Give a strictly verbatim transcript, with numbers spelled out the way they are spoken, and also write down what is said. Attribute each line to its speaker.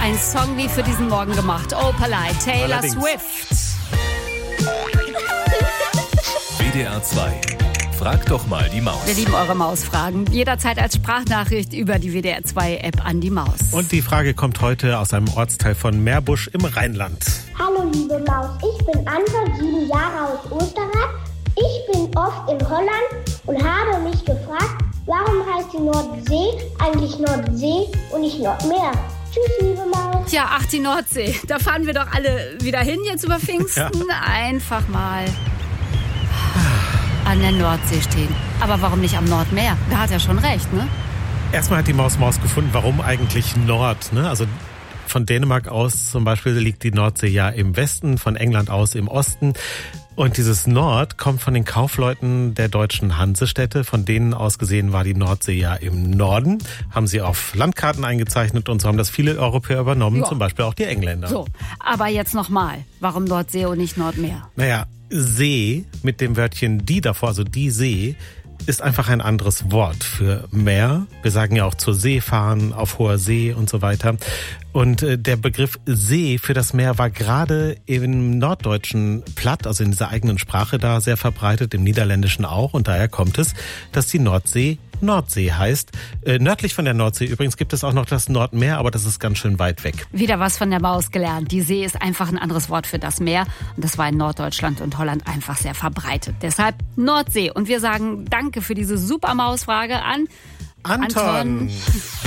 Speaker 1: Ein Song wie für diesen Morgen gemacht. Opalite, Taylor
Speaker 2: Allerdings.
Speaker 1: Swift.
Speaker 3: W D R zwei. Frag doch mal die Maus.
Speaker 1: Wir lieben eure Mausfragen. Jederzeit als Sprachnachricht über die W D R zwei App an die Maus.
Speaker 2: Und die Frage kommt heute aus einem Ortsteil von Meerbusch im Rheinland.
Speaker 4: Hallo liebe Maus, ich bin Anton, sieben Jahre aus Österreich. Ich bin oft in Holland und habe mich gefragt, warum heißt die Nordsee eigentlich Nordsee und nicht Nordmeer? Tschüss, liebe Maus.
Speaker 1: Tja, ach, die Nordsee. Da fahren wir doch alle wieder hin jetzt über Pfingsten.
Speaker 2: Ja.
Speaker 1: Einfach mal an der Nordsee stehen. Aber warum nicht am Nordmeer? Da hat er schon recht, ne?
Speaker 2: Erstmal hat die Maus Maus gefunden, warum eigentlich Nord, ne? Also von Dänemark aus zum Beispiel liegt die Nordsee ja im Westen, von England aus im Osten. Und dieses Nord kommt von den Kaufleuten der deutschen Hansestädte. Von denen aus gesehen war die Nordsee ja im Norden. Haben sie auf Landkarten eingezeichnet und so haben das viele Europäer übernommen,
Speaker 1: Ja.
Speaker 2: zum Beispiel auch die Engländer.
Speaker 1: So, aber jetzt nochmal. Warum Nordsee und nicht Nordmeer?
Speaker 2: Naja, See mit dem Wörtchen die davor, also die See, ist einfach ein anderes Wort für Meer. Wir sagen ja auch zur See fahren, auf hoher See und so weiter. Und äh, der Begriff See für das Meer war gerade im norddeutschen Platt, also in dieser eigenen Sprache da sehr verbreitet, im Niederländischen auch. Und daher kommt es, dass die Nordsee Nordsee heißt. Äh, nördlich von der Nordsee übrigens gibt es auch noch das Nordmeer, aber das ist ganz schön weit weg.
Speaker 1: Wieder was von der Maus gelernt. Die See ist einfach ein anderes Wort für das Meer. Und das war in Norddeutschland und Holland einfach sehr verbreitet. Deshalb Nordsee. Und wir sagen Danke für diese super Mausfrage an
Speaker 2: Anton.
Speaker 1: Anton.